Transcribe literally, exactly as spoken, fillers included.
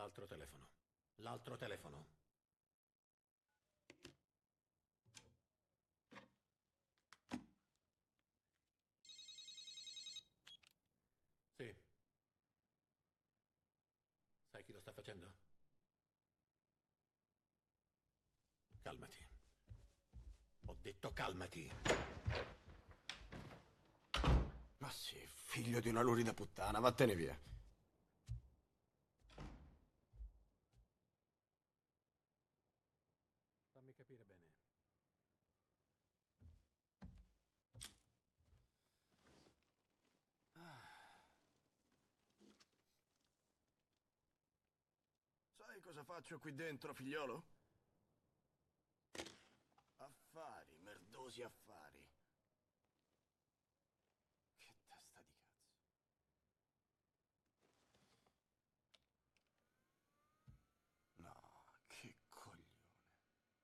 L'altro telefono. L'altro telefono. Sì. Sai chi lo sta facendo? Calmati. Ho detto calmati. Ma sì, figlio di una lurida puttana, vattene via. Fammi capire bene. Sai cosa faccio qui dentro, figliolo? Affari, merdosi affari.